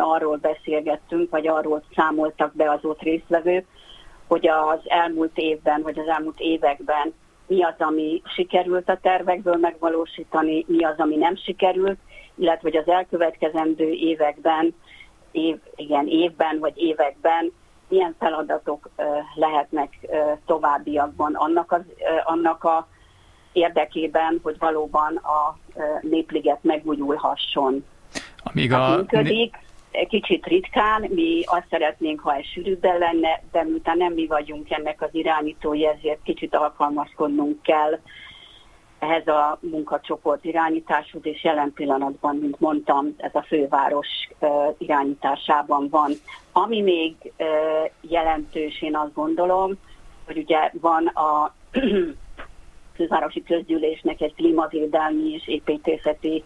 arról beszélgettünk, vagy arról számoltak be az ott résztvevők, hogy az elmúlt évben, vagy az elmúlt években mi az, ami sikerült a tervekből megvalósítani, mi az, ami nem sikerült, illetve hogy az elkövetkezendő években, évben vagy években milyen feladatok lehetnek továbbiakban annak a érdekében, hogy valóban a Népliget megújulhasson. Amíg működik, kicsit ritkán, mi azt szeretnénk, ha ez sűrűbben lenne, de miután nem mi vagyunk ennek az irányítói, ezért kicsit alkalmazkodnunk kell ehhez a munkacsoport irányításhoz, és jelen pillanatban, mint mondtam, ez a főváros irányításában van. Ami még jelentős, én azt gondolom, hogy ugye van a fővárosi közgyűlésnek egy klímavédelmi és építészeti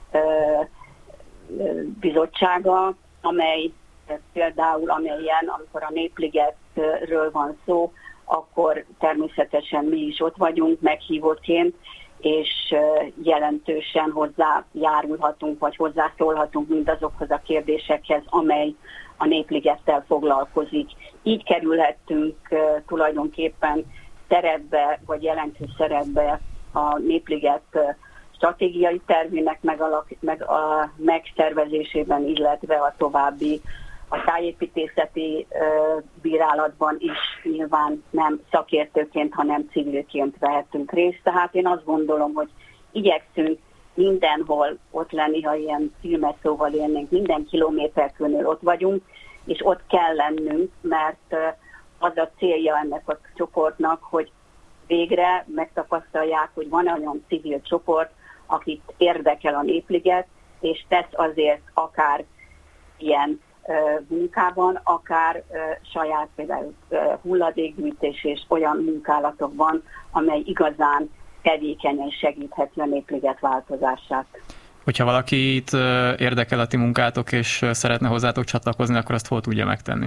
bizottsága, amely például, amikor a Népligetről van szó, akkor természetesen mi is ott vagyunk meghívottként, és jelentősen hozzájárulhatunk, vagy hozzászólhatunk mindazokhoz a kérdésekhez, amely a Népligettel foglalkozik. Így kerülhettünk tulajdonképpen szerepbe, vagy jelentős szerepbe a Népliget stratégiai tervének megszervezésében, illetve a további a tájépítészeti bírálatban is nyilván nem szakértőként, hanem civilként vehetünk részt. Tehát én azt gondolom, hogy igyekszünk mindenhol ott lenni, ha ilyen filmes szóval élnénk, minden kilométerkörnél ott vagyunk, és ott kell lennünk, mert az a célja ennek a csoportnak, hogy végre megtapasztalják, hogy van olyan civil csoport, akit érdekel a Népliget, és tesz azért akár ilyen munkában, akár saját például hulladékgyűjtés és olyan munkálatokban, amely igazán tevékenyen segítheti a Népliget változását. Hogyha valakit érdekel a ti munkátok, és szeretne hozzátok csatlakozni, akkor azt hol tudja megtenni?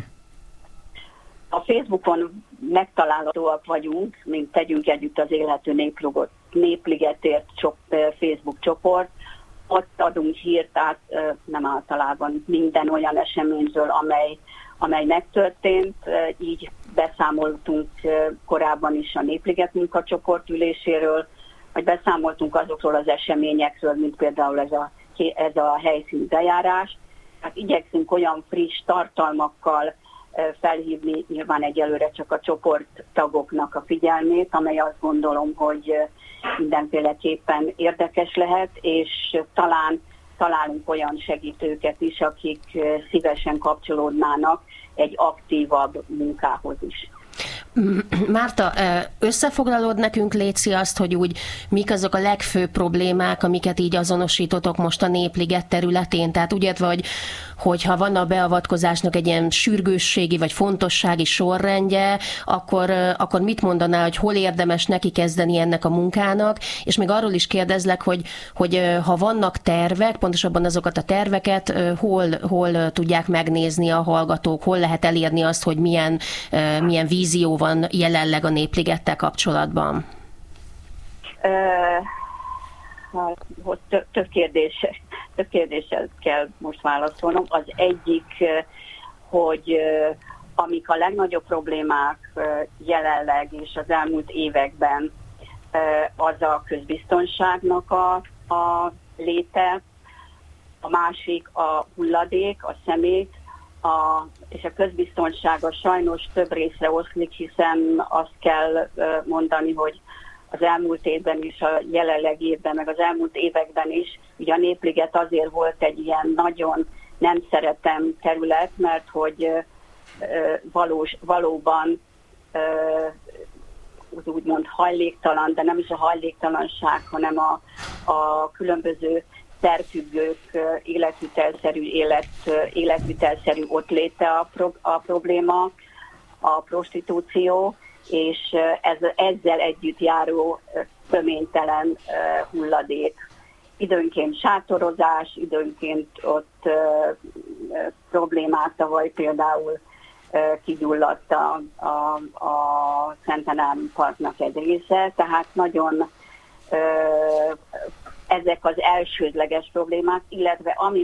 A Facebookon megtalálhatóak vagyunk, mint Tegyünk Együtt az Élhető Népligetért Facebook csoport. Ott adunk hírt, tehát nem általában minden olyan eseményről, amely megtörtént. Így beszámoltunk korábban is a Népliget munkacsoport üléséről, vagy beszámoltunk azokról az eseményekről, mint például ez a helyszíni bejárás. Hát igyekszünk olyan friss tartalmakkal felhívni nyilván egyelőre csak a csoporttagoknak a figyelmét, amely azt gondolom, hogy mindenféleképpen érdekes lehet, és talán találunk olyan segítőket is, akik szívesen kapcsolódnának egy aktívabb munkához is. Márta, összefoglalod nekünk, létszi azt, hogy úgy mik azok a legfőbb problémák, amiket így azonosítotok most a Népliget területén? Tehát úgy értve, hogyha van a beavatkozásnak egy ilyen sürgősségi vagy fontossági sorrendje, akkor mit mondanál, hogy hol érdemes neki kezdeni ennek a munkának? És még arról is kérdezlek, hogy ha vannak tervek, pontosabban azokat a terveket hol tudják megnézni a hallgatók, hol lehet elérni azt, hogy milyen vízió van jelenleg a Népligettel kapcsolatban? Több kérdéssel kell most válaszolnom. Az egyik, hogy amik a legnagyobb problémák jelenleg és az elmúlt években, az a közbiztonságnak a léte, a másik a hulladék, a szemét, és a közbiztonsága sajnos több részre oszlik, hiszen azt kell mondani, hogy az elmúlt évben is, a jelenlegi évben, meg az elmúlt években is, ugye a Népliget azért volt egy ilyen nagyon nem szeretem terület, mert hogy valóban úgymond hajléktalan, de nem is a hajléktalanság, hanem a különböző szerfüggők életvitelszerű ott léte a probléma, a prostitúció, és ezzel együtt járó töménytelen hulladék. Időnként sátorozás, időnként ott problémák, tavaly például kigyulladt a Szentenári Parknak egy része, tehát nagyon ezek az elsődleges problémák, illetve ami még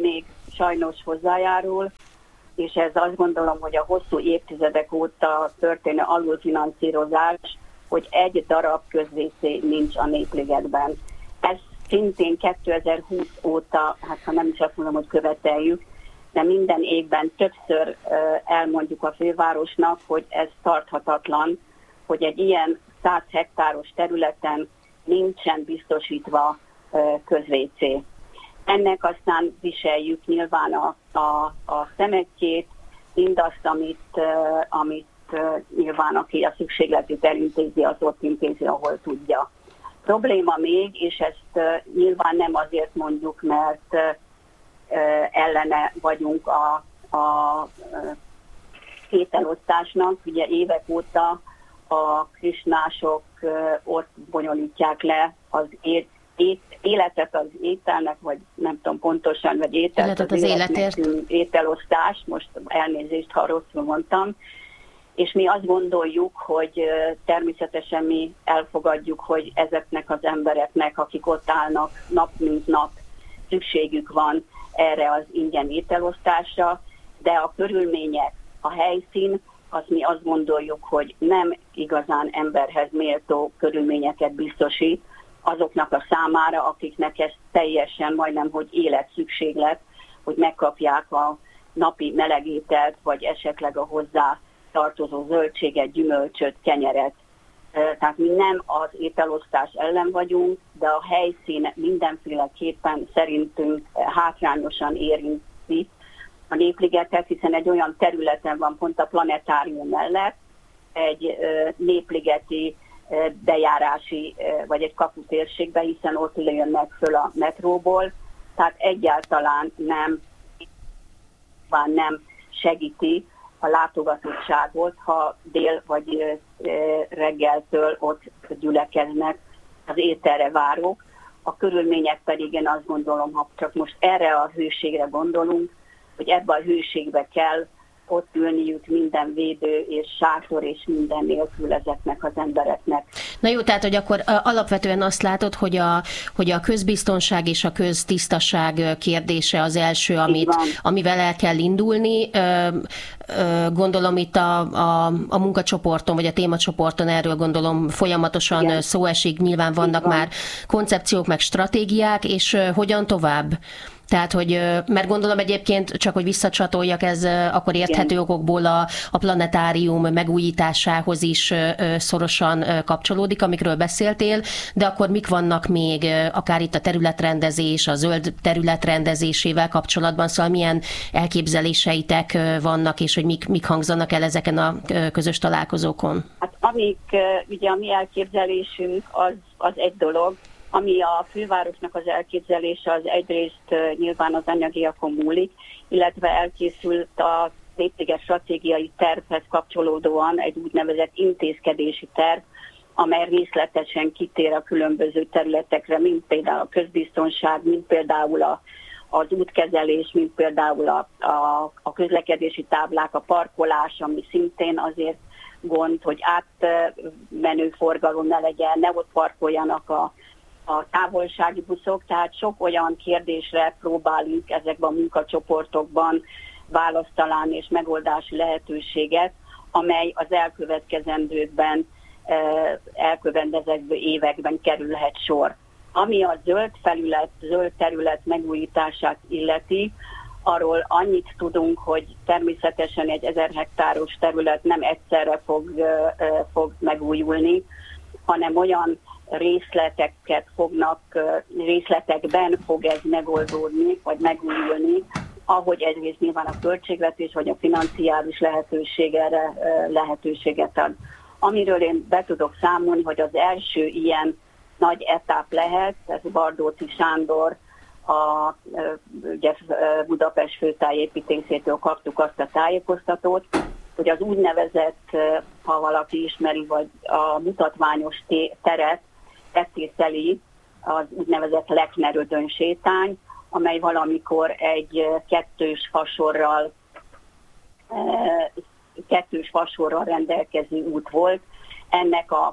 sajnos hozzájárul, és ez azt gondolom, hogy a hosszú évtizedek óta történő alulfinanszírozás, hogy egy darab közvécé nincs a Népligetben. Ez szintén 2020 óta, hát ha nem is azt mondom, hogy követeljük, de minden évben többször elmondjuk a fővárosnak, hogy ez tarthatatlan, hogy egy ilyen 100 hektáros területen nincsen biztosítva közvécé. Ennek aztán viseljük nyilván a szemetjét, mindazt, amit nyilván aki a szükségletét elintézi, az ott intézi, ahol tudja. Probléma még, és ezt nyilván nem azért mondjuk, mert ellene vagyunk a ételosztásnak. Ugye évek óta a krisnások ott bonyolítják le az életet az ételnek, vagy nem tudom pontosan, vagy ételt az életért. Ételosztás, most elnézést, ha rosszul mondtam, és mi azt gondoljuk, hogy természetesen mi elfogadjuk, hogy ezeknek az embereknek, akik ott állnak nap mint nap, szükségük van erre az ingyen ételosztásra, de a körülmények, a helyszín, azt mi azt gondoljuk, hogy nem igazán emberhez méltó körülményeket biztosít azoknak a számára, akiknek ez teljesen majdnem, hogy életszükséglet, hogy megkapják a napi melegételt, vagy esetleg a hozzá tartozó zöldséget, gyümölcsöt, kenyeret. Tehát mi nem az ételosztás ellen vagyunk, de a helyszín mindenféleképpen szerintünk hátrányosan érinti a Népligetet, hiszen egy olyan területen van pont a planetárium mellett, egy népligeti bejárási, vagy egy kaputérségbe, hiszen ott jönnek föl a metróból, tehát egyáltalán nem segíti a látogatottságot, ha dél vagy reggeltől ott gyülekeznek az ételre várók. A körülmények pedig én azt gondolom, ha csak most erre a hőségre gondolunk, hogy ebbe a hőségbe kell ott ülniük minden védő és sátor és minden nélkül ezeknek az embereknek. Na jó, tehát, hogy akkor alapvetően azt látod, hogy a közbiztonság és a köztisztaság kérdése az első, amivel el kell indulni. Gondolom itt a munkacsoporton, vagy a témacsoporton erről gondolom folyamatosan igen. Szó esik, nyilván vannak már koncepciók, meg stratégiák, és hogyan tovább? Tehát, hogy, mert gondolom egyébként, csak hogy visszacsatoljak, ez akkor érthető igen. okokból a planetárium megújításához is szorosan kapcsolódik, amikről beszéltél, de akkor mik vannak még, akár itt a területrendezés, a zöld területrendezésével kapcsolatban, szóval milyen elképzeléseitek vannak, és hogy mik hangzanak el ezeken a közös találkozókon? Hát ugye a mi elképzelésünk az egy dolog, ami a fővárosnak az elképzelése, az egyrészt nyilván az anyagiakon múlik, illetve elkészült a Népliget stratégiai tervhez kapcsolódóan egy úgynevezett intézkedési terv, amely részletesen kitér a különböző területekre, mint például a közbiztonság, mint például az útkezelés, mint például a közlekedési táblák, a parkolás, ami szintén azért gond, hogy átmenő forgalom ne legyen, ne ott parkoljanak a távolsági buszok, tehát sok olyan kérdésre próbálunk ezekben a munkacsoportokban választ találni és megoldási lehetőséget, amely az elkövetkezendőkben, elkövetkezendő években kerülhet sor. Ami a zöld terület megújítását illeti, arról annyit tudunk, hogy természetesen egy 1000 hektáros terület nem egyszerre fog megújulni, hanem olyan részletekben fog ez megoldódni, vagy megújulni, ahogy egyrészt nyilván a költségvetés, vagy a financiális lehetőséget ad. Amiről én be tudok számolni, hogy az első ilyen nagy etap lehet, ez Bardóci Sándor, ugye Budapest főtájépítészétől kaptuk azt a tájékoztatót, hogy az úgynevezett, ha valaki ismeri, vagy a mutatványos teret tetészeli az úgynevezett Lechner-Ödön sétány, amely valamikor egy kettős fasorral rendelkező út volt. Ennek a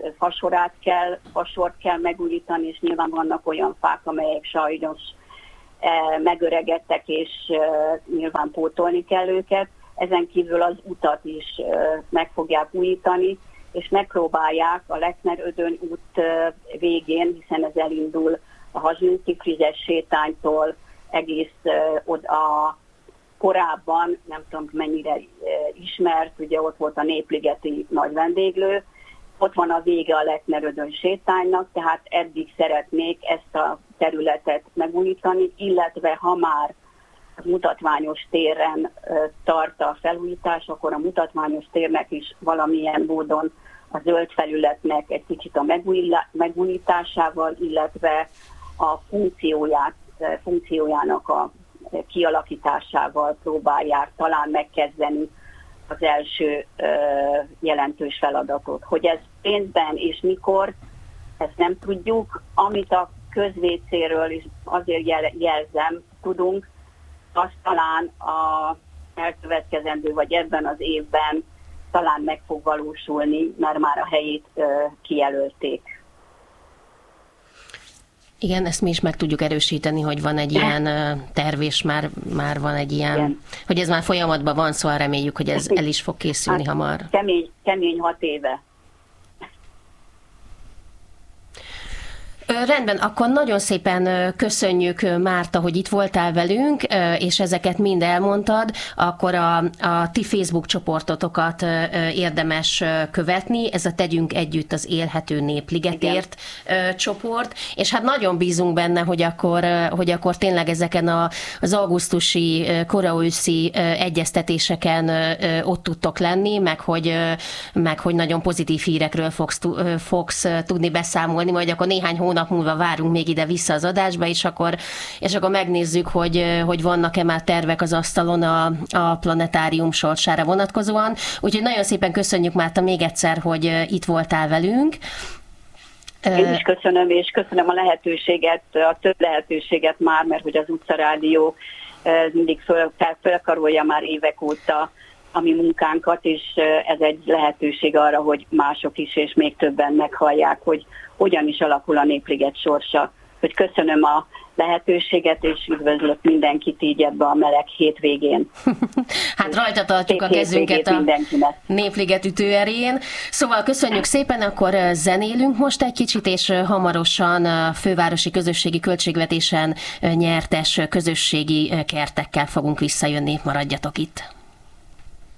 fasort kell megújítani, és nyilván vannak olyan fák, amelyek sajnos megöregedtek, és nyilván pótolni kell őket. Ezen kívül az utat is meg fogják újítani, és megpróbálják a Lechner-Ödön út végén, hiszen ez elindul a Hazsiny-Tifrizes sétánytól egész oda korábban, nem tudom mennyire ismert, ugye ott volt a Népligeti nagy vendéglő, ott van a vége a Lechner-Ödön sétánynak, tehát eddig szeretnék ezt a területet megújítani, illetve ha már a mutatványos téren tart a felújítás, akkor a mutatványos térnek is valamilyen módon a zöld felületnek egy kicsit a megújításával, illetve a funkciójának a kialakításával próbálják talán megkezdeni az első jelentős feladatot. Hogy ez pénzben és mikor, ezt nem tudjuk. Amit a közvécéről is azért jelzem, tudunk, azt talán a elkövetkezendő vagy ebben az évben talán meg fog valósulni, mert már a helyét kijelölték. Igen, ezt mi is meg tudjuk erősíteni, hogy van egy ilyen terv, és már van egy ilyen, igen, hogy ez már folyamatban van, szóval reméljük, hogy ez el is fog készülni hamar. Kemény 6 éve. Rendben, akkor nagyon szépen köszönjük, Márta, hogy itt voltál velünk, és ezeket mind elmondtad. Akkor a ti Facebook csoportotokat érdemes követni. Ez a Tegyünk Együtt az Élhető Népligetért csoport. És hát nagyon bízunk benne, hogy akkor tényleg ezeken az augusztusi, koraőszi egyeztetéseken ott tudtok lenni, meg hogy nagyon pozitív hírekről fogsz tudni beszámolni, majd akkor néhány hónap múlva várunk még ide vissza az adásba, és akkor megnézzük, hogy vannak-e már tervek az asztalon a planetárium sorsára vonatkozóan. Úgyhogy nagyon szépen köszönjük, Márta, még egyszer, hogy itt voltál velünk. Én is köszönöm, és köszönöm a lehetőséget, a több lehetőséget már, mert hogy az Utcarádió mindig felkarolja már évek óta a mi munkánkat, és ez egy lehetőség arra, hogy mások is, és még többen meghallják, hogy hogyan is alakul a Népliget sorsa. Hogy köszönöm a lehetőséget, és üdvözlök mindenkit így ebbe a meleg hétvégén. Hát rajta tartjuk a kezünket a Népliget ütőerén. Szóval köszönjük szépen, akkor zenélünk most egy kicsit, és hamarosan a fővárosi közösségi költségvetésen nyertes közösségi kertekkel fogunk visszajönni. Maradjatok itt!